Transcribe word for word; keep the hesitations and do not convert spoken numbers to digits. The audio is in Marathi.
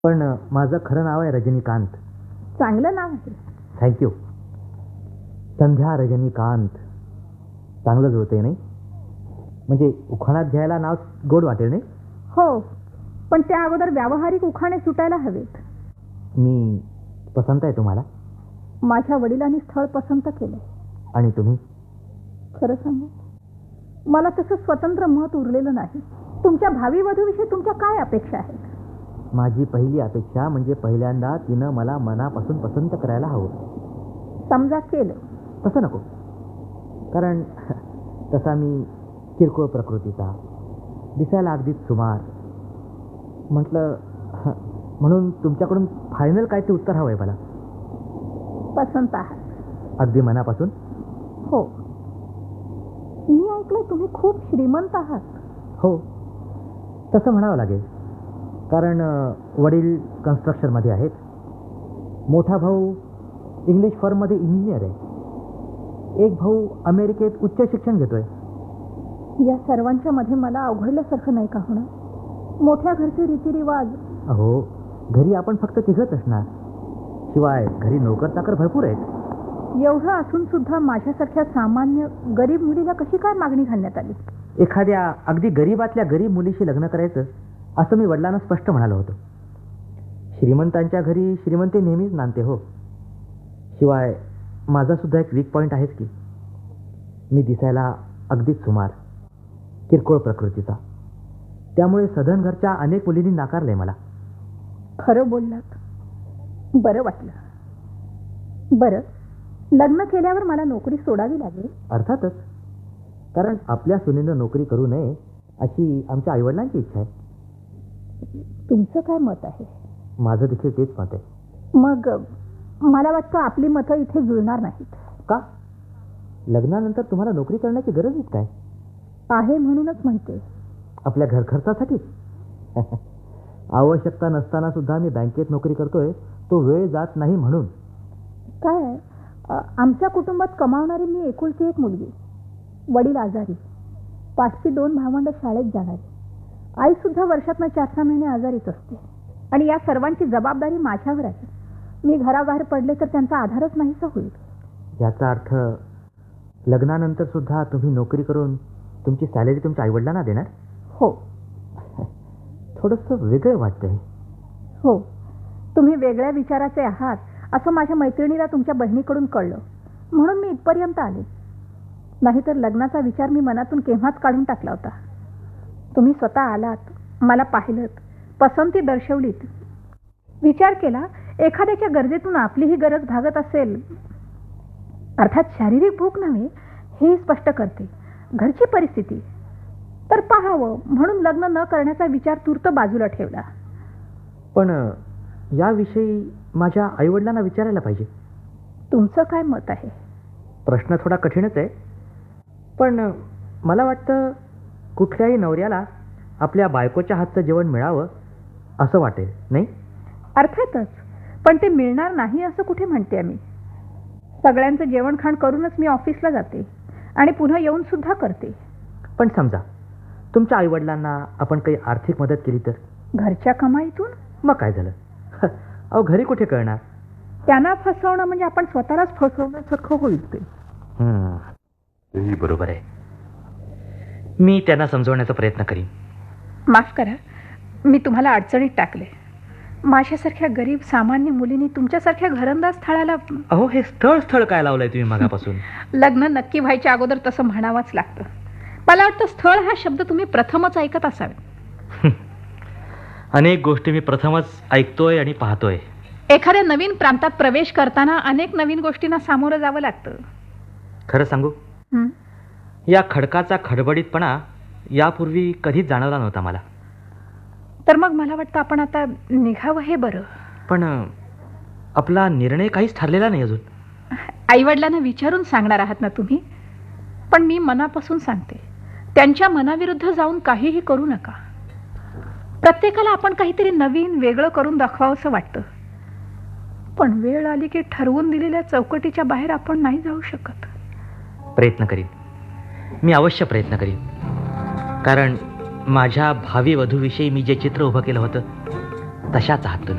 पण माझं खरं नाव आहे रजनीकांत. चांगलं नाव आहे. थँक्यू. संध्या रजनीकांत चांगलं जुळते नाही? म्हणजे उखाणात घ्यायला नाव गोड वाटेल नाही? हो, पण त्या अगोदर व्यावहारिक उखाणे सुटायला हवेत. मी पसंत आहे तुम्हाला? माझ्या वडिलांनी स्थळ पसंत केलं. आणि तुम्ही? खरं सांगू, मला तसं स्वतंत्र मत उरलेलं नाही. तुमच्या भावी वधूविषयी तुमच्या काय अपेक्षा आहेत? माझी पहिली अपेक्षा म्हणजे पहिल्यांदा तिनं मला मनापासून पसंत करायला हवं. समजा केलं. तसं नको, कारण तसा मी किरकोळ प्रकृतीचा, दिसायला अगदीच सुमार. म्हटलं म्हणून तुमच्याकडून फायनल काय ते उत्तर हवं आहे मला. पसंत आहात? अगदी मनापासून? हो. मी ऐकलं तुम्ही खूप श्रीमंत आहात. हो, तसं म्हणावं लागेल, कारण वडील कन्स्ट्रक्शनमध्ये आहेत. मोठा भाऊ इंग्लिश फर्ममध्ये इंजिनियर आहे. एक भाऊ अमेरिकेत उच्च शिक्षण घेतोय. या सर्वांच्या मध्ये मला अवघडल्यासारखं नाही का होणार? मोठ्या घरचे रीतिरिवाज. अहो, घरी आपण फक्त तिघच असणार. शिवाय घरी नोकर चाकर भरपूर आहेत. एवढं असून सुद्धा माझ्यासारख्या सामान्य गरीब मुलीला कशी काय मागणी घालण्यात आली? एखाद्या अगदी गरीबातल्या गरीब मुलीशी लग्न करायचं असं मी वडिलांना स्पष्ट म्हणालो होतो. श्रीमंतांच्या घरी श्रीमंती नेहमीच नांदते हो. शिवाय माझा सुद्धा एक वीक पॉईंट आहेच की, मी दिसायला अगदीच सुमार, किरकोळ प्रकृतीचा. त्यामुळे सधन घरच्या अनेक मुलींनी नाकारलंय मला. खरं बोललात, बरं वाटलं. बरं, लग्न केल्यावर मला नोकरी सोडावी लागेल? अर्थातच, कारण आपल्या सुनेनं नोकरी करू नये अशी आमच्या आईवडिलांची इच्छा आहे. तुमचं काय मत आहे? माझं देखील तेच मत आहे. मग मला वाटतं आपली मतं इथे जुळणार नाहीत. का? लग्नानंतर तुम्हाला नोकरी करण्याची गरजच काय आहे? म्हणूनच म्हणते. आपल्या घर खर्चासाठी. आवश्यकता नसताना सुद्धा मी बँकेत नोकरी करतोय, तो वेळ जात नाही म्हणून. काय, आमच्या कुटुंबात कमावणारी मी एकुलती एक मुलगी. वडील आजारी, पाचशे दोन भावंड शाळेत जाणारी. आई सुद्धा वर्षातनं चार सहा महिने आजारीच असते. आणि या सर्वांची जबाबदारी माझ्यावर आहे. मी घराबाहेर पडले तर त्यांचा आधारच नाहीसा होईल. याचा अर्थ लग्नानंतर सुद्धा तुम्ही नोकरी करून तुमची सॅलरी तुमच्या आईवडिलांना देणार? हो. थोडंसं वेगळं वाटतंय. हो, तुम्ही वेगळ्या विचाराचे आहात असं माझ्या मैत्रिणीला तुमच्या बहिणीकडून कळलं, म्हणून मी इथपर्यंत आले. नाहीतर लग्नाचा विचार मी मनातून केव्हाच काढून टाकला होता. तुम्ही स्वतः आलात, मला पाहिलंत, पसंती दर्शवलीत, विचार केला एखाद्याच्या गरजेतून आपलीही गरज भागत असेल, अर्थात शारीरिक भूक नव्हे हे स्पष्ट करते, घरची परिस्थिती, तर पाहावं म्हणून लग्न न करण्याचा विचार तूर्त बाजूला ठेवला. पण याविषयी माझ्या आईवडिलांना विचारायला पाहिजे. तुमचं काय मत आहे? प्रश्न थोडा कठीणच आहे, पण मला वाटतं कुठल्याही नवऱ्याला आपल्या बायकोच्या हातचं जेवण मिळावं असं वाटेल, नाही? अर्थातच, पण ते मिळणार नाही असं कुठे म्हणते मी. सगळ्यांचं जेवण खाण करूनच मी ऑफिसला जाते आणि पुन्हा येऊन सुद्धा करते. पण समजा तुमच्या आईवडिलांना आपण काही आर्थिक मदत केली तर? घरच्या कमाईतून? मग काय झालं? अहो, घरी कुठे कळणार? त्यांना फसवणं म्हणजे आपण स्वतःलाच फसवण्यासारखं होईल. ते तेही बरोबर आहे. मी त्यांना समजवण्याचा प्रयत्न करीन. माफ करा, मी तुम्हाला अडचणीत टाकले. माझ्यासारख्या गरीब सामान्य मुलींनी तुमच्यासारख्या घरंदाज स्थळाला. अहो, हे स्थळ स्थळ काय लावलंय तुम्ही मागापासून? लग्न नक्की व्हायच्या अगोदर तसं म्हणावंच लागतं. मला वाटतं स्थळ हा शब्द तुम्ही प्रथमच ऐकत असावे. अनेक गोष्टी मी प्रथमच ऐकतोय आणि पाहतोय. एखाद्या नवीन प्रांतात प्रवेश करताना अनेक नवीन गोष्टींना सामोरं जावं लागतं. खरं सांगू, या खडकाचा खडबडीतपणा यापूर्वी कधीच जाणवला नव्हता मला. तर मग मला वाटतं आपण आता निघावं हे बरं. पण आपला निर्णय काहीच ठरलेला नाही अजून. आईवडिलांना विचारून सांगणार आहात ना तुम्ही? पण मी मनापासून सांगते, त्यांच्या मनाविरुद्ध जाऊन काहीही करू नका. प्रत्येकाला आपण काहीतरी नवीन वेगळं करून दाखवावं असं वाटतं, पण वेळ आली की ठरवून दिलेल्या चौकटीच्या बाहेर आपण नाही जाऊ शकत. प्रयत्न करीन, मी अवश्य प्रयत्न करीन. कारण माझ्या भावी वधूविषयी मी जे चित्र उभं केलं होतं तशाच आहात तुम्ही.